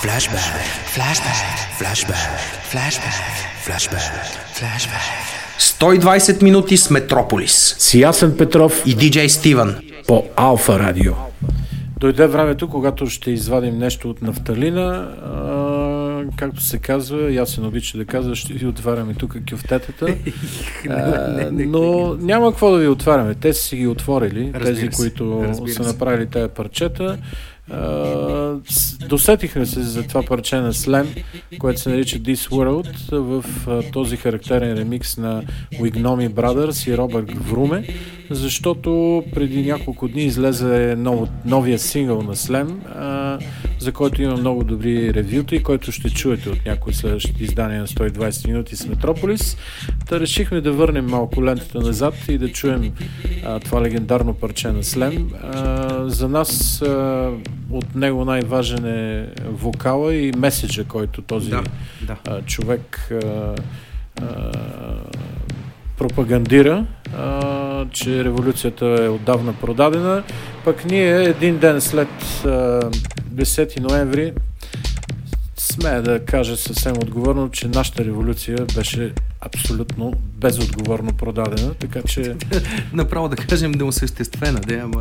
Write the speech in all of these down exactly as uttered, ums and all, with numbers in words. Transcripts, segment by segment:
Flashback, flashback, flashback, flashback, flashback, flashback. сто и двайсет минути с Метрополис. С Ясен Петров и диджей Стивън по Алфа Радио. Дойде времето, когато ще извадим нещо от нафталина. А, както се казва, Ясен обича да казва, ще ви отваряме тук кюфтетата. А, но няма какво да ви отваряме. Те си ги отворили, тези, които са направили тези парчета. Uh, досетихме се за това парче на Слем, което се нарича This World, в uh, този характерен ремикс на Wignomi Brothers и Робърт Вруме, защото преди няколко дни излезе нов, новия сингъл на Слем, uh, за който има много добри ревюта и който ще чуете от някои следващите издания на сто и двайсет минути с Метрополис. Та решихме да върнем малко лентата назад и да чуем uh, това легендарно парче на Слем. Uh, за нас uh, от него най-важен е вокала и меседжа, който този да, да. А, човек а, а, пропагандира, а, че революцията е отдавна продадена. Пък ние един ден след а, десети ноември смея да кажа съвсем отговорно, че нашата революция беше абсолютно безотговорно продадена, така че... Направо да кажем неосъществена, да, ама...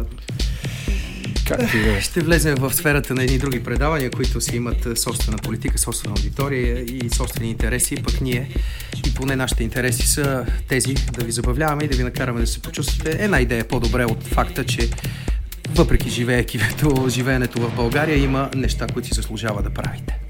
Ще влезем в сферата на едни други предавания, които си имат собствена политика, собствена аудитория и собствени интереси, пък ние и поне нашите интереси са тези да ви забавляваме и да ви накараме да се почувствате. Една идея по-добре от факта, че въпреки живеенето в България има неща, които си заслужава да правите.